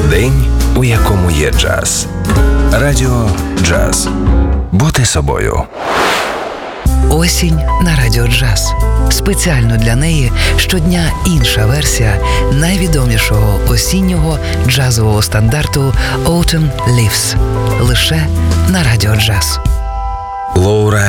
День, у якому є джаз. Радіо Джаз. Бути собою. Осінь на Радіо Джаз. Спеціально для неї щодня інша версія найвідомішого осіннього джазового стандарту Autumn Leaves. Лише на Радіо Джаз. Лоура